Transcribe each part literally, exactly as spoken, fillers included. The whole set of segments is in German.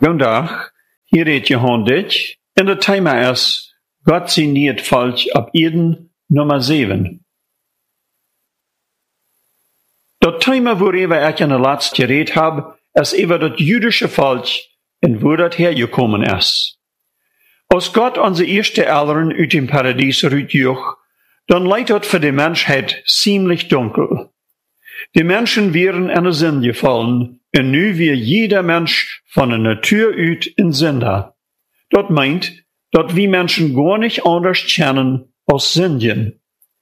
Vandaag, hier reed je honderd, en het thema is, God signeert falsch op Eden nummer zeven. Dat thema waarover ik in de laatste gereed heb, is over dat jüdische volk en waar dat hergekomen is. Als God onze eerste Eltern uit dem Paradies uitjoeg, dan leidt dat voor de mensheid ziemlich dunkel. De mensen wären in de zin gevallen, en nu weer jeder Mensch van de natuur uit een Sünder. Dat meint, dat wir Menschen gar nicht anders kennen als Sünden.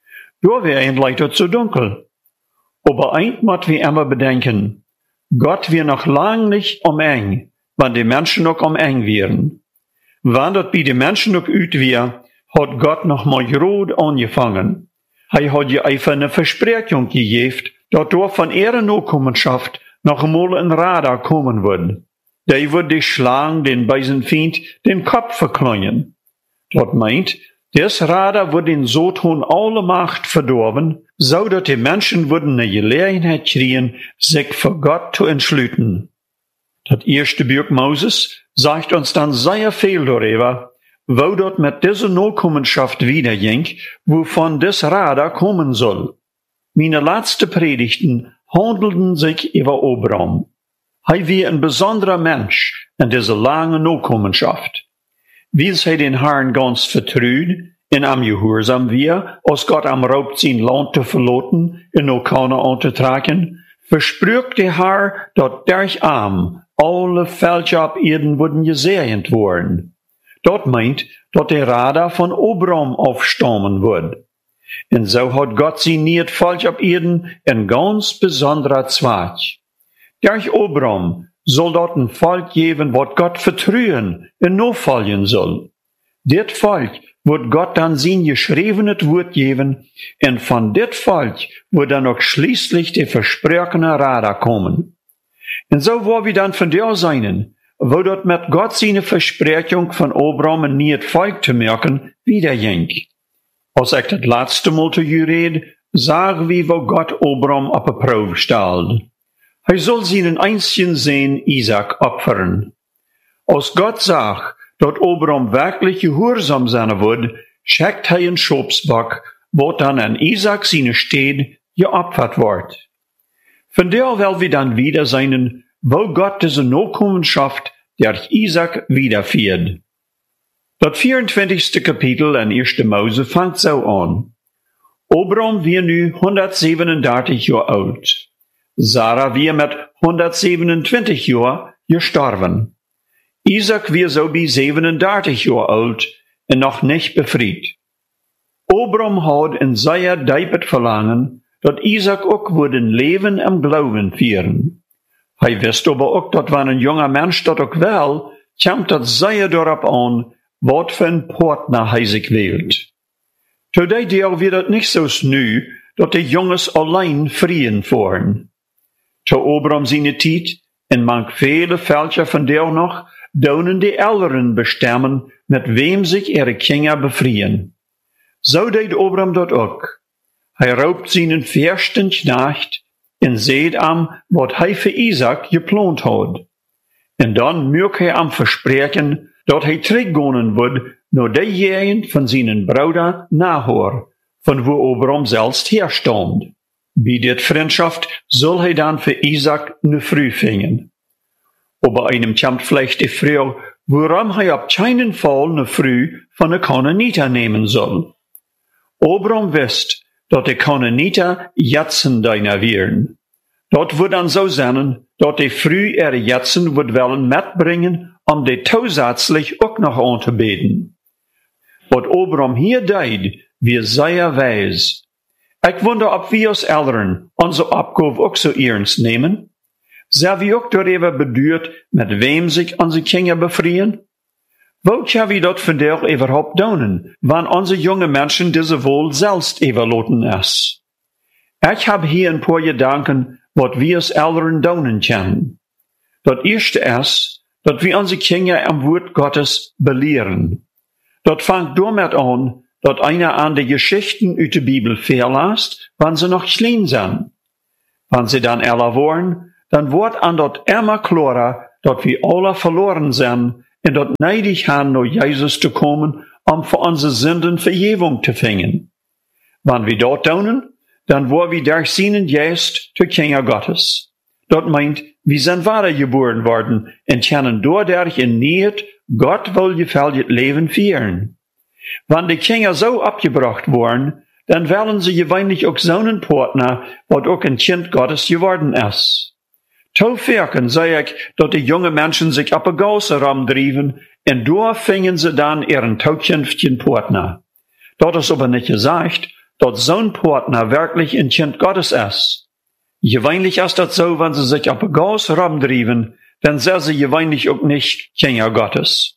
Daarbij leidt het zo dunkel. Aber eins moet wir immer bedenken, Gott wir noch lang nicht um eng, wann die Menschen noch um eng wären. Wann dat bij de Menschen noch uit weer, hat Gott noch mal groot angefangen. Hij hat je einfach eine Versprechung gegeven, dat door van ihrer Nachkommenschaft noch einmal ein Radar kommen wird. Der wird die Schlange, den bösen Feind, den Kopf verkleinen. Dat meint, des Radar wird den Satan alle Macht verdorben, so dass die Menschen würden eine Gelegenheit kriegen, sich für Gott zu entschlüten. Das erste Buch Moses sagt uns dann sehr viel darüber, wo dort mit dieser Nachkommenschaft wiederging, wovon des Radar kommen soll. Meine letzten Predigten handelten sich über Abraham. Hij war ein besonderer Mensch in dieser langen Nachkommenschaft. Weil hij den Herrn ganz vertraut en am Gehorsam war, als Gott am Raub sein Land zu verlassen en nach Kanaan zu tragen, versprach der Herr, dat durch am alle Völker auf Erden würden gesegnet worden. Dat meint, dat der Radar von Abraham aufstammen wird. En so hat Gott signiert Volk auf Erden ein ganz besonderer Zweig. Durch Abraham soll dort ein Volk geben, wat Gott vertrauen en nachfolgen soll. Dit Volk wird Gott dann sein geschriebenes Wort geben, en von dit Volk wird dann auch schließlich der versprochene Radar kommen. En so war wir dann von der sein, wo dort mit Gott seine Versprechung von Abraham ein neues Volk zu merken, wiederging. Als ich das letzte Mal zu dir red, sagen wir, wo Gott Abraham auf eine Probe stellt. Hij soll seinen einzigen Sohn Isaac opfern. Als Gott sagt, dat Abraham wirklich gehorsam sein wird, schickt hij een Schopsbock, wat dann an Isaac seine Stede geopfert wird. Von der will wir dann wieder sein, wo Gott diese Nachkommenschaft durch Isaac wiederführt. Das vierundzwanzigste Kapitel in erste Mose fängt so an. Abraham war nu hundertsiebenundertig Jahre alt. Sarah war mit hundertsiebenundzwanzig Jahren gestorben. Isaac war so bei siebenunddreißig Jahre alt und noch nicht befreit. Abraham hat in sehr diepet Verlangen, dat Isaac auch würden Leben im Glauben führen. Hij wist aber auch, dat wenn ein junger Mensch dat auch will, kommt dat sehr darauf an, wat für ein Partner hij sich wählt. Today deel wird dat nicht so snü, dat die Jungs allein frieren fahren. Zu Abraham seine Tijd, en manch viele Völker von der noch, donen die Älteren bestemmen, mit wem sich ihre Kinder befrieren. So deed Abraham dat auch. Hij raubt seinen versten Knecht en seht am, wat hij für Isaac geplant hat. En dan mögt hij am versprechen, dat hij teruggaan wird, naar de jaren von seinen Bruder Nahor, von wo Abraham selbst herstammt. Bij dit Freundschaft soll hij dan für Isaac ne Früh fingen. Aber einem kommt vielleicht die Frage, warum hij op keinen Fall ne Früh von de Canaaniter nehmen soll. Abraham wist, dat de Canaaniter Jetzendeiner wären. Dat wird dann so sein, dat die Früh ihre Jetzen wird wollen mitbringen, um die zusätzlich auch noch anzubeten. Wat Abraham hier deed, wir sehr weis. Ich wonder, ob wir als Eltern unsere Aufgabe auch so ernst nehmen. Sind wir auch darüber beduurt, mit wem sich unsere Kinder befrieren? Wo können wir das von der überhaupt tun, wenn unsere jungen Menschen diese wohl selbst überlassen ist? Ich habe hier ein paar Gedanken, was wir als Eltern tun können. Das erste ist, dass wir unsere Kinder am Wort Gottes belehren. Das fängt damit an, dass einer an die Geschichten aus der Bibel verlässt, wenn sie noch klein sind. Wenn sie dann älter waren, dann wordt an dat immer klarer, dat wir alle verloren zijn en dat neidig haben, naar Jesus te komen, om voor onze Sünden Vergebung te vingen. Wann wir dort tun, dann wo wir durch seinen Geist zu Kinder Gottes. Dat meint, wir sind wiedergeboren worden und können dadurch in Niet Gott wohlgefällig Leben führen. Wann die Kinder so abgebracht worden, dann wollen sie gewöhnlich auch so einen Partner, wat auch ein Kind Gottes geworden ist. Zu verken sei ich, dass die junge Menschen sich ab der Gauße rumdrieben, und da fingen sie dann ihren zukünftigen Partner. Dort ist aber nicht gesagt, dass so ein Partner wirklich ein Kind Gottes ist. Gewöhnlich ist das so, wenn sie sich ab der Gauße rumdrieben, dann sind sie gewöhnlich auch nicht Kinder Gottes.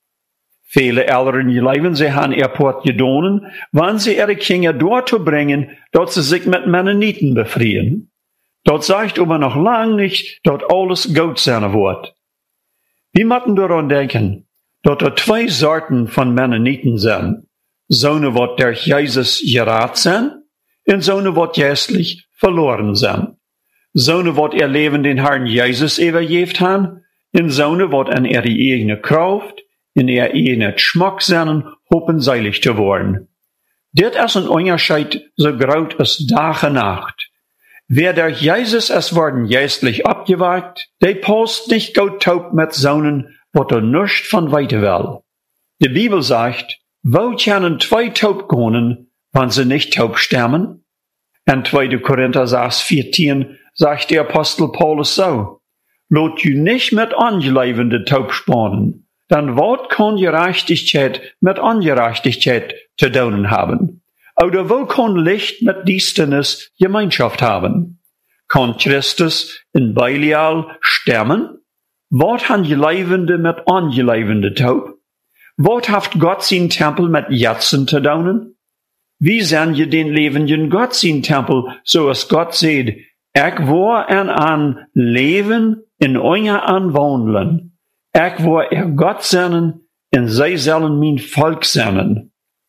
Viele Eltern leben, sie haben ihr Port gedonen, wann sie ihre Kinder dort zu bringen, dort sie sich mit Mennoniten befreien. Dort sagt aber noch lang nicht, dort alles gut sein wird. Wir müssen daran denken, dass da zwei Sorten von Mennoniten sind. So'ne, wat durch Jesus gerat sind, und so'ne, wat geistlich verloren sind. So'ne, wat ihr Leben den Herrn Jesus übergeben haben, und so'ne, wat an ihre eigene Kraft, in ihr eigenen Geschmack sind, hoffen seilig zu werden. Dit ist ein Unterschied so groß als Tag und Nacht. Wer durch Jesus es worden geistlich abgewagt, der passt nicht gut taub mit Sohnen, wat er nicht von weiter will. Die Bibel sagt, wo können zwei taub gehen, wenn sie nicht taub sterben? In zweiter Korinther sechs vierzehn sagt der Apostel Paulus so, lot you nicht mit Angelebende taub spannen, dann wat kann Gerechtigkeit mit Ungerechtigkeit zu tun haben? Oder wo kann Licht mit Düsternis Gemeinschaft haben? Kann Christus in Belial sterben? Wat han Gelebende mit Ungelebende taub? Wat haft Gott sein Tempel mit Jatzen zu tun? Wie sind je den lebenden Gott sein Tempel, so als Gott sagt, ich war en an Leben in euer an Wohnlen. Ich war er Gott sein, und sie sollen mein Volk sein.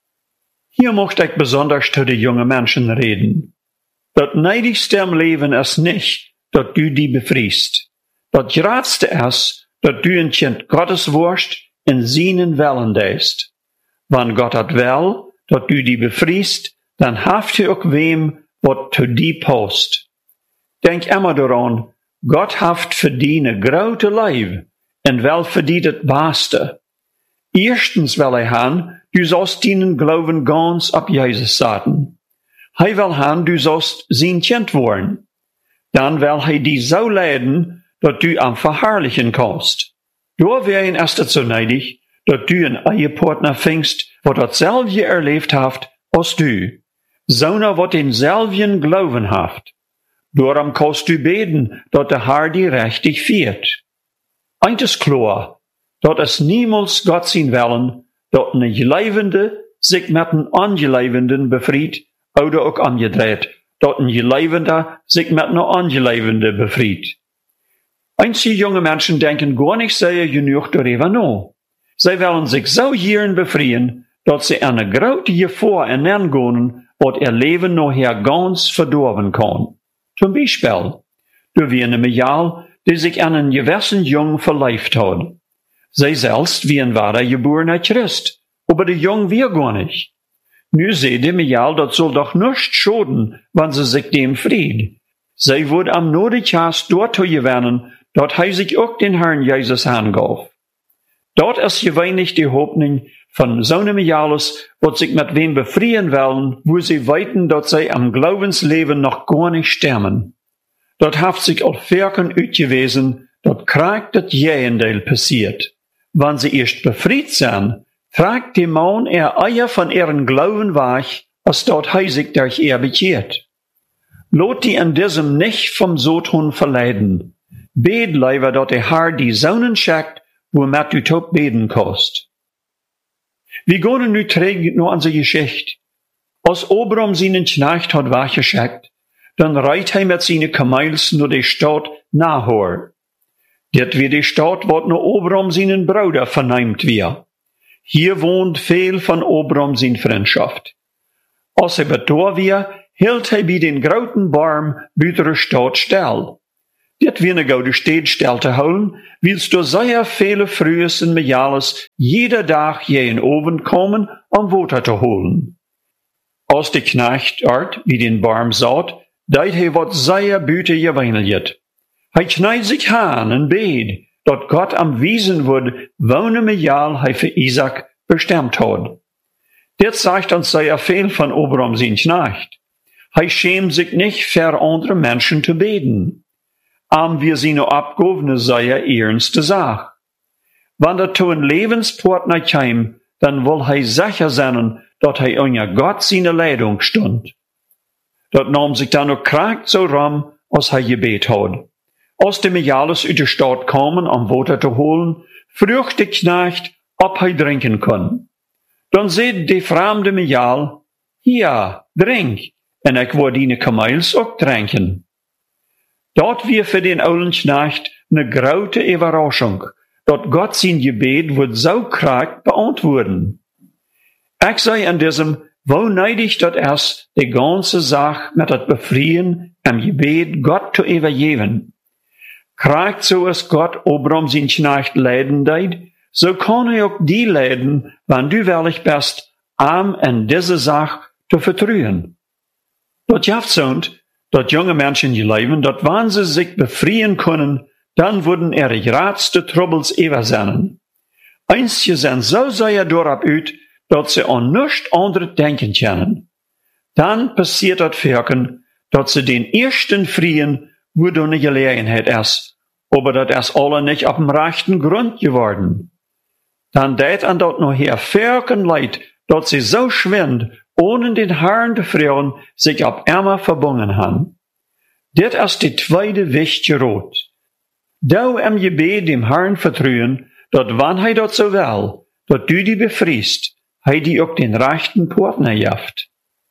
Hier möchte ich besonders zu den jungen Menschen reden. Das neidigste im Leben ist nicht, dass du die befriest. Das geradste ist, dass du ein Kind Gottes wirst in seinen Willen deist. Wenn Gott hat will, dass du die befriest, dann haft du auch wem, was zu dir passt. Denk immer daran, Gott haft für die eine große Leib und will für die das Beste. Erstens will er haben, du sollst deinen Glauben ganz ab Jesus setzen. Er will haben, du sollst sein Kind werden. Dann will er dich so leiden, dass du am verherrlichen kannst. Da wäre ihn erst so neidig, dass du einen Ehepartner findest, der dasselbe erlebt hat als du. So einer, der denselben Glauben hat. Darum kannst du beten, dass der Herr dich richtig führt. Eins ist klar, dass es niemals Gott sein wollen, dass eine Gelebende sich mit einem Angelebenden befried, oder auch umgedreht, dass ein Gelebender sich mit einer Angelebenden befried. Einige junge Menschen denken gar nicht sehr genug darüber nach. Sie wollen sich so hierin befreien, dass sie eine große Gefahr ernähren, was ihr Leben nachher ganz verdorben kann. Zum Beispiel, da wie eine Mädel, die sich an einen gewissen Jungen verleibt hat. Sie selbst wie ein wahrer geborener Christ, aber der Jung wir gar nicht. Nu seht die Mädel, das soll doch nicht schaden, wenn sie sich dem fried. Sie wird am Notechast dort gewinnen, dort er sich auch den Herrn Jesus angab. Dort ist gewöhnlich die Hoffnung von so einem Mädels, was sich mit wem befreien wollen, wo sie weiten, dass sie am Glaubensleben noch gar nicht sterben. Dort haft sich auch Werken ausgewiesen, dort kriegt das Gegenteil passiert. Wenn sie erst befreit sind, fragt die Mann er Eier von ihren Glauben weg, als dort er sich durch ihr bekehrt. Lot die in diesem nicht vom Sodhun verleiden. Bet leider, dass der Herr die Sonnen schickt, womit du top beten kannst. Wir gehen nu trägt nur an die Geschichte. Als Obram seinen Knecht hat weggeschickt, dann reit er mit seinen Kamels nur die Stadt Nahor. Dit wie die Stadt, wat nur Obram seinen Bruder verneimt wir. Hier wohnt viel von Obram sein Freundschaft. Als er betor wir, hielt er bei den grauten Baum bei der Stadt still. Dit wie eine goude steed stel te houden, willst du sehr viele Frühes en Mejales jeder Dag je in Oven kommen, om Water te holen. Als de knecht art, wie den Barm saut, deit hij wat sehr büte geweineljet. Hij kneit sich aan en beet, dat Gott am Wiesen wordt, wonen Mejal hij für Isaac bestemmt had. Dit sagt uns sehr viel von Abraham sein Knecht. Hij schämt sich nicht, für andere Menschen zu beten. Am wir seine Abgabe sehr ernste Sache. Wenn er zu ein Lebenspartner kam, dann will hij sicher sein, dat hij unter Gott seine Leitung stund. Dat nahm sich dann auch kracht so rum, als hij gebet had. Als de Mejales uit de stad komen om water te holen, vroeg de knecht, ob hij drinken kon. Dan zei de vreemde Mejal, ja, drink, en ik wil die kamels ook drinken. Dat weer voor den oude knecht eine grote Überraschung, dat Gott sein Gebet wird so kracht beantworten. Ich sei an diesem, wo neidig dat es die ganze Sache mit dat Befrieden am Gebet Gott zu übergeben. Kracht so es Gott Abraham sein Knecht leiden deit, so kann er auch die leiden, wenn du wirklich bist, am in diese Sache zu vertrauen. Dat jaft sind, dat junge Menschen leben, dat wenn sie sich befrieden können, dann würden ihre größte Troubles übersehen. Einzige sind so sehr darauf uit, dat sie an nichts anderes denken können. Dann passiert das Wirken, dat sie den ersten Frieden, wo du eine Gelegenheit ist, aber dat ist alle nicht auf dem rechten Grund geworden. Dann deit an dat noch her Wirken leid, dat sie so schwind, ohne den Herrn der Frauen sich auf Emma verbunden haben. Dit ist die zweite wichtige Rot. Du im Gebet dem Herrn vertrauen, dat wann hij dat so will, dat du die befriest, hij die ook den rechten Partner jaft.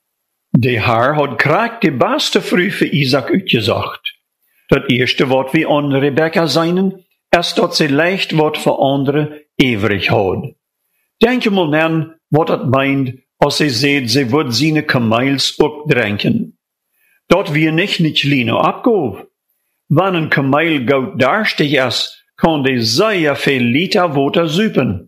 De Herr hat kracht die beste Früh für Isaac uitgezocht. Dat erste wat wie an Rebecca seinen, ist dat sie leicht wat für andere ewig hat. Denk mal nen, wat dat meint, als sie seht, sie wird seine Kamels ook drinken. Dat wir nicht nicht Lino abgab. Wenn ein Kamel gut darstig ist, kann die sehr viel Liter Water süpen.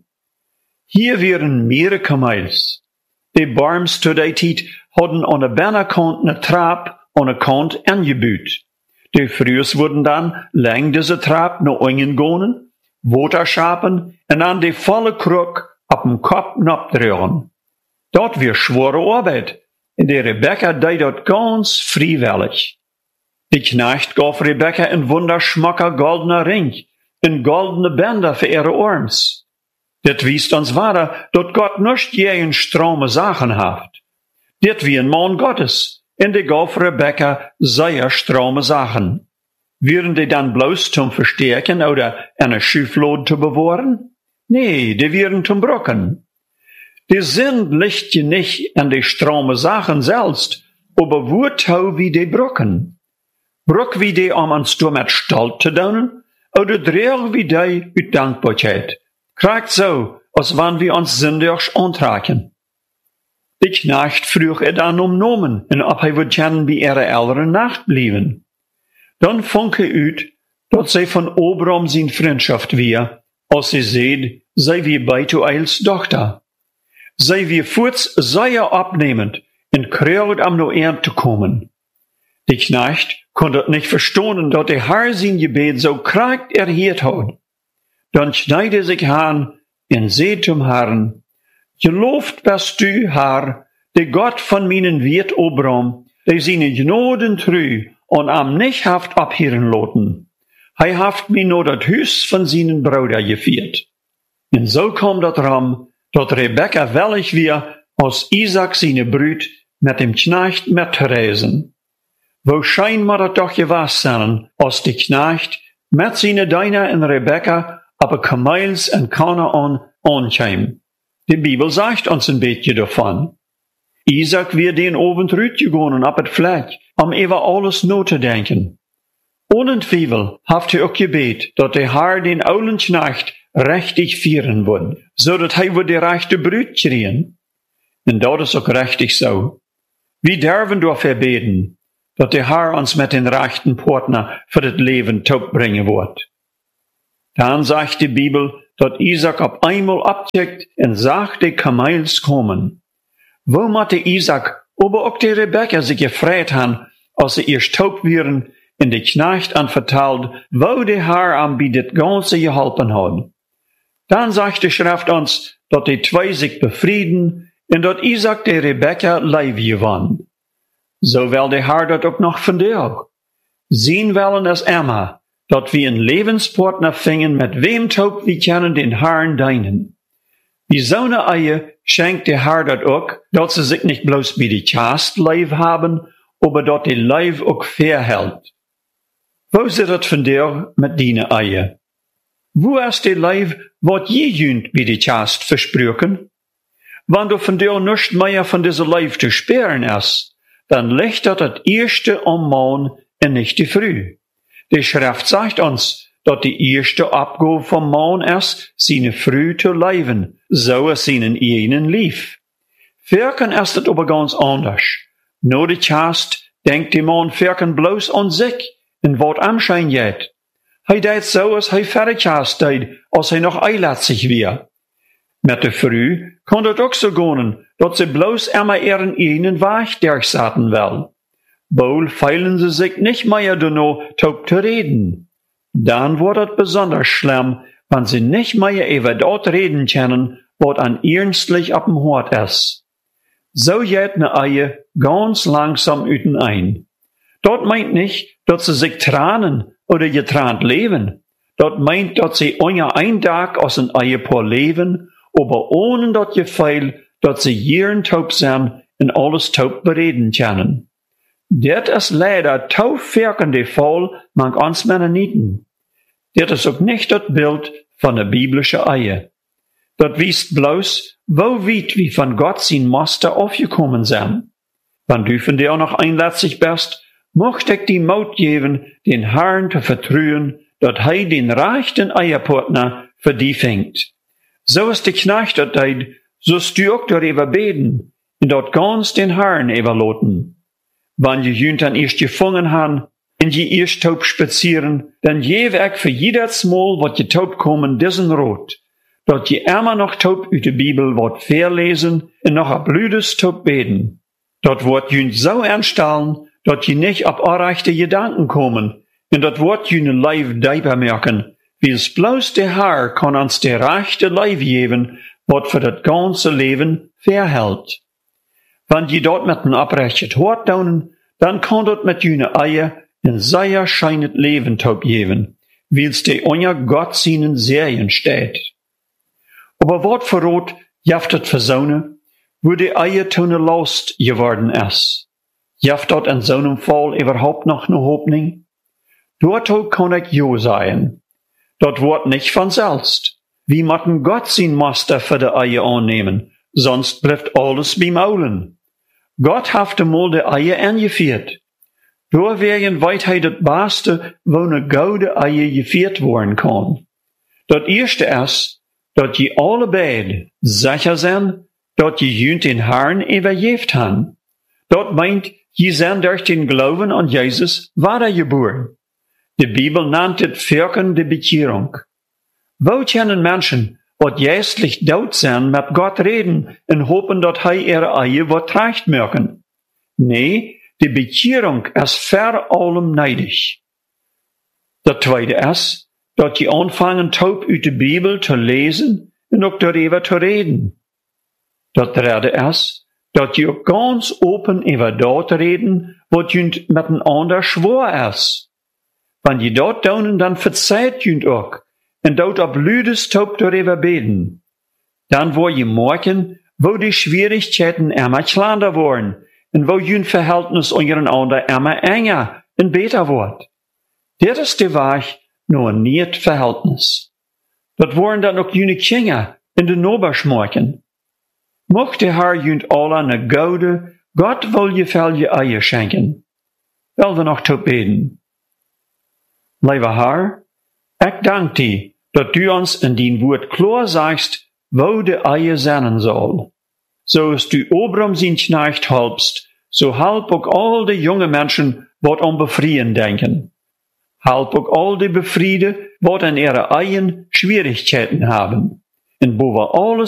Hier wären mehrere Kamels. Die Barms zu der Zeit hatten an der Bernerkant eine Trab an der Kant angebüht. Die Frühs wurden dann lang diese Trab nach unten gehen, Water schapen und dann die volle Krug ab dem Kopf abdrehen. Dat wir schwere Arbeit, und die Rebecca deed dat ganz freiwillig. Die Knecht gab Rebecca ein wunderschmacker goldener Ring, ein goldene Bänder für ihre Arms. Dit wies uns weiter, dat Gott nicht je in strome Sachen haft. Dit wie ein Mann Gottes, und die gab Rebecca sehr strome Sachen. Wären die dann bloß zum Verstärken oder eine Schieflade zu bewahren? Nee, die wären zum Brocken. Die sind liegt je nicht an die strome Sachen selbst, aber wurtau wie die Brocken. Brock wie die om uns door met stalt te doen, oder dreig wie die uit Dankbarkeit. Kraakt so, als wann wir uns sündigs aantraken. Die Knecht vroeg er dan om nomen, en ob hij would kennen bij ihre Eltern Nacht blieben. Dan vond hij uit, dat zij van Abraham zijn vriendschaft weer, als sie seht, sei wie Betuels Tochter. Sei wie voorts sehr abnehmend, en kreeg am no eend te komen. Die Knecht konnte nicht verstehen, dass der Herr sein Gebet so kracht erhielt hat. Dann schneide sich an und seht zum Herrn, gelobt bist du, Herr, der Gott von meinen Wirt Abraham, der seine Gnoden trü und am nicht haft abhieren loten. Hij haft mir nur das Hüs von seinen Brüder geführt. Und so kam dat ram, dat Rebecca wellig wir als Isaac seine Brüd mit dem Knecht mitreisen. Wo scheinbar dat doch gewas sein, als die Knecht mit seine Deiner und Rebecca aber Kamels en Kanaan aankwam. Die Bibel sagt uns ein beetje davon. Isaac wird den Abend rütgegangen ab het Fleck, um über alles no te denken. Ohne Twiebel haft er auch gebet, dat der Herr den oulen Knecht rechtig vieren wird, so dat hij wird die rechte Brüd kriegen. Und dat is auch richtig so. Wir dürfen dafür beten, dat de Herr ons met den rechten Partner für das Leben taub bringen wird. Dann sagt die Bibel, dat Isaac auf einmal abcheckt und sagt, die Kamels kommen. Wo hatte Isaac, aber auch die Rebekka sich gefreut haben, als sie erst taub wären, in die Knecht anvertelt, wo der Herr am bei das Ganze geholfen hat. Dann sagt die Schrift uns, dat die zwei sich befrieden und dat Isaac die Rebekka Leib gewann. So will der Herr dat auch noch von dir auch. Sehen wollen es immer, dat wir einen Lebenspartner fingen, mit wem taub wir können den Herrn dienen. Wie so eine Eier schenkt der Herr dat auch, dat sie sich nicht bloß wie die Chast Leib haben, aber dat die Leib auch fair hält. Wo zit het von dir mit deine Eier? Wo ist die Leib, wat je jünt bei die Chast versprochen? Wenn du von dir nicht mehr von dieser Leib zu spüren ist, dann liegt dat das erste am Morgen und nicht die Früh. Die Schrift sagt uns, dat die erste Abgabe vom Morgen ist, seine Früh zu leben, so es seinen eigenen lief. Firken ist het aber ganz anders. Nur die Chast denkt die Mann firken bloß an sich, und wat Anschein jet. Hij deed so, als hij fertig Chast deed, als hij noch eilatzig weer. Met de Früh kon het ook so gaan, dat ze bloß immer ihren eigenen Weg durchsaten will. Wohl feilen sie sich nicht mehr danach, taub zu reden. Dann wird es besonders schlimm, wenn sie nicht mehr über dort reden können, was an ernstlich ab dem Hort ist. So geht eine Eier ganz langsam üten ein. Dort meint nicht, dass sie sich tranen oder getrannt leben. Dort meint, dass sie euer ein Tag aus ein Ehepaar leben, aber ohne dat Gefühl, dass sie jeden taub sind und alles taub bereden können. Dat is leider taufwerkende Fall mang ons Mennoniten. Dat is ook nicht das Bild von der biblischen Eier. Dat wiest bloß, wo weit wie von Gott sein Master aufgekommen sind. Wenn du von dir auch noch einlatzig bist, mocht ich die Mut geben, den Herrn zu vertrauen, dat hij den rechten Eierpartner für die fängt. So ist die Knecht dat deid, so du auch darüber beten, und dort ganz den Herrn überloten. Wenn je jünt dann erst gefangen han, und je erst taub spazieren, dann gebe ich für jedes Mal, wat je taub kommen, diesen Rot, dat je immer noch taub uit de Bibel wat verlesen, und noch a blüdes taub beten. Dort wird jünt so ernststellen, dat je nicht ab arrechte Gedanken kommen, und dat wird jüne Leib deiber merken, wie es bloß der Herr kann uns der rechte Leib geben, wat für das ganze Leben verhält. Wenn je dort mit ein abrechtet Hort daunen, dann kann dort mit jüne Eier ein sehr scheinet Leben taub geben, wie es de onja Gott seinen Serien steht. Aber wat verrot jaftet versone, wo die Eier tone lost geworden ist. Jaft dort in so einem Fall überhaupt noch ne Hoffnung? Dort kann ich jo sein. Dort wird nicht von selbst. Wie matten Gott sein Master für die Eier annehmen, sonst bleibt alles beim Maulen. Gott hafte mal die Eier angeführt. Door wegen Weitheit das Beste, wo ne goude Eier geführt worden kann. Das erste ist, dat je alle beide sicher sind, dat je jünt den Herrn übergeft han. Dat meint, je sind durch den Glauben an Jesus wiedergeboren. Die Bibel nennt het Firken de Bekehrung. Wo können Menschen, wat geistlich dood zijn, met Gott reden en hopen dat hij ihre Eier wat recht merken? Nee, die Bekehrung ist vor allem neidig. Das zweite ist, dat je anfangen taub uit de Bibel zu lesen en ook darüber zu reden. Das dritte ist, dat je ook ganz open über dort reden, wat jünt miteinander schwor ist. Wenn je dort daunen, dann verzeiht jünt ook, en dort ab lüdes taub darüber beten. Dann wo je morgen, wo die Schwierigkeiten immer kleiner worden, en wo jünt Verhältnis untereinander immer enger en beter wordt. Dit is de weg nur niet Verhältnis. Dat worden dan ook jüne Kinder in de Noberschmorken. Mocht de Herr jünt alle ne goude, Gott wil je veel je Eier schenken. Wel we nog te beten. Lieve Herr, ik dank die, dat du ons in dien woord klar sagst, wo de Eier zijn soll. So is du Obram zijn knecht helpst, so help ook al de junge Menschen, wat om befrieden denken. Help ook all die befrieden, wat an ihre eigen Schwierigkeiten haben. Und boven alles